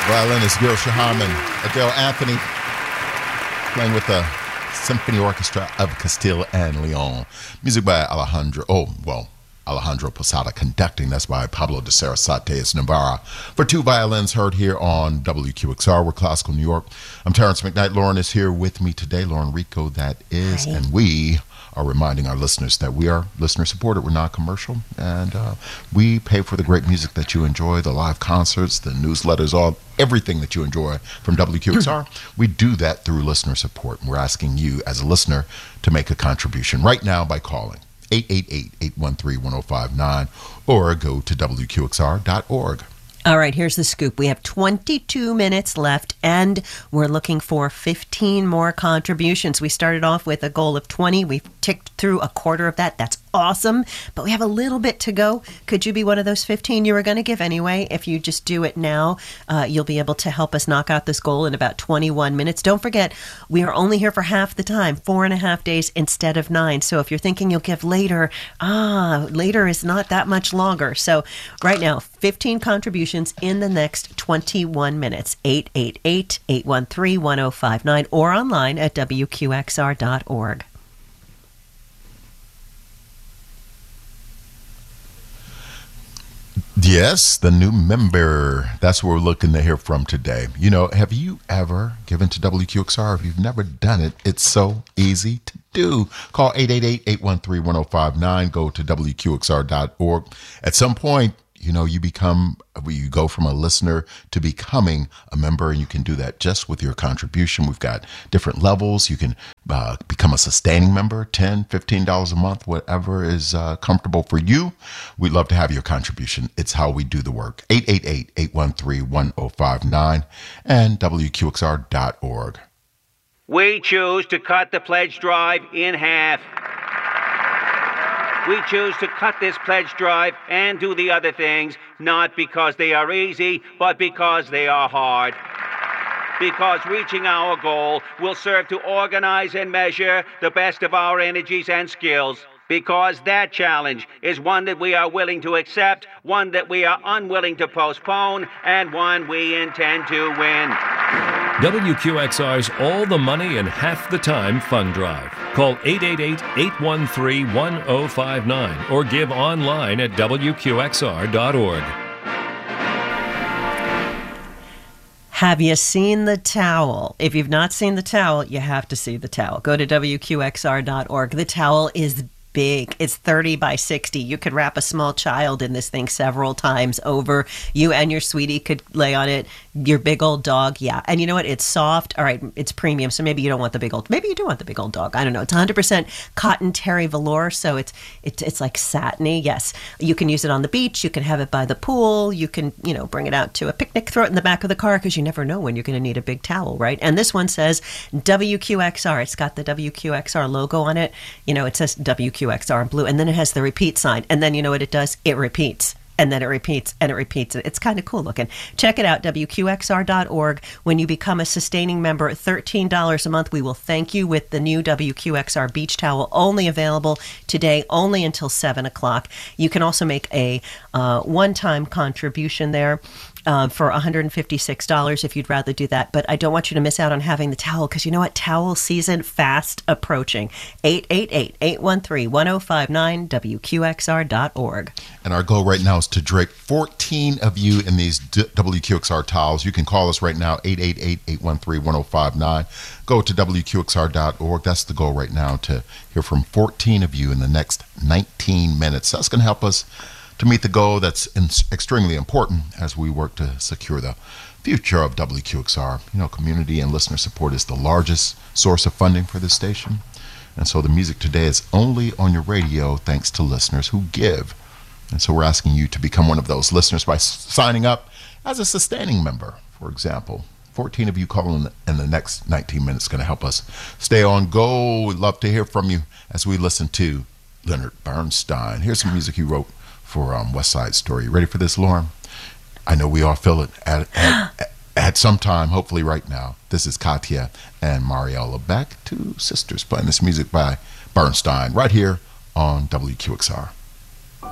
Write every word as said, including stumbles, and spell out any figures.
Violinist Gil Shaharman, Adele Anthony, playing with the Symphony Orchestra of Castile and Leon. Music by Alejandro, oh, well, Alejandro Posada conducting. That's by Pablo de Sarasates Navarra. For two violins heard here on W Q X R, we're Classical New York. I'm Terrence McKnight. Lauren is here with me today. Lauren Rico, that is. Hi. And we are reminding our listeners that we are listener supported. We're not commercial, and uh, we pay for the great music that you enjoy, the live concerts, the newsletters, all everything that you enjoy from W Q X R. We do that through listener support, and we're asking you as a listener to make a contribution right now by calling eight eight eight, eight one three, one oh five nine or go to W Q X R dot org. All right, here's the scoop. We have twenty-two minutes left, and we're looking for fifteen more contributions. We started off with a goal of twenty. We've ticked through a quarter of that. That's awesome, but we have a little bit to go. Could you be one of those fifteen you were going to give anyway? If you just do it now, uh, you'll be able to help us knock out this goal in about twenty-one minutes. Don't forget, we are only here for half the time, four and a half days instead of nine. So if you're thinking you'll give later, ah, later is not that much longer. So right now, fifteen contributions in the next twenty-one minutes. eight eight eight, eight one three, one oh five nine or online at W Q X R dot org. Yes, the new member. That's what we're looking to hear from today. You know, have you ever given to W Q X R? If you've never done it, it's so easy to do. Call eight eight eight, eight one three, one oh five nine. Go to W Q X R dot org. At some point, you know, you become, you go from a listener to becoming a member, and you can do that just with your contribution. We've got different levels. You can uh, become a sustaining member, ten dollars, fifteen dollars a month, whatever is uh, comfortable for you. We'd love to have your contribution. It's how we do the work. eight eight eight, eight one three, one oh five nine and W Q X R dot org. We choose to cut the pledge drive in half. We choose to cut this pledge drive and do the other things, not because they are easy, but because they are hard. Because reaching our goal will serve to organize and measure the best of our energies and skills. Because that challenge is one that we are willing to accept, one that we are unwilling to postpone, and one we intend to win. W Q X R's All the Money in Half the Time Fund Drive. Call eight eight eight, eight one three, one oh five nine or give online at W Q X R dot org. Have you seen the towel? If you've not seen the towel, you have to see the towel. Go to W Q X R dot org. The towel is big. It's thirty by sixty. You could wrap a small child in this thing several times over. You and your sweetie could lay on it. Your big old dog, yeah. And you know what? It's soft. All right, it's premium, so maybe you don't want the big old, maybe you do want the big old dog. I don't know. It's one hundred percent cotton terry velour, so it's it's it's like satiny. Yes, you can use it on the beach. You can have it by the pool. You can, you know, bring it out to a picnic, throw it in the back of the car, because you never know when you're going to need a big towel, right? And this one says W Q X R. It's got the W Q X R logo on it. You know, it says W Q X R in blue, and then it has the repeat sign. And then you know what it does? It repeats. And then it repeats and it repeats. It's kind of cool looking. Check it out, W Q X R dot org. When you become a sustaining member at thirteen dollars a month, we will thank you with the new W Q X R beach towel, only available today, only until seven o'clock. You can also make a uh, one-time contribution there. Uh, for one hundred fifty-six dollars if you'd rather do that. But I don't want you to miss out on having the towel, because you know what? Towel season fast approaching. eight eight eight, eight one three, one oh five nine, W Q X R dot org. And our goal right now is to drape fourteen of you in these D- W Q X R towels. You can call us right now, eight eight eight, eight one three, one oh five nine. Go to W Q X R dot org. That's the goal right now, to hear from fourteen of you in the next nineteen minutes. That's going to help us to meet the goal that's in, extremely important as we work to secure the future of W Q X R. You know, community and listener support is the largest source of funding for this station. And so the music today is only on your radio thanks to listeners who give. And so we're asking you to become one of those listeners by s- signing up as a sustaining member, for example. fourteen of you calling in the, in the next nineteen minutes is going to help us stay on goal. We'd love to hear from you as we listen to Leonard Bernstein. Here's some music he wrote for um, West Side Story. You ready for this, Lauren? I know we all feel it at, at, at some time, hopefully right now. This is Katia and Mariella Beck, two sisters, playing this music by Bernstein right here on W Q X R.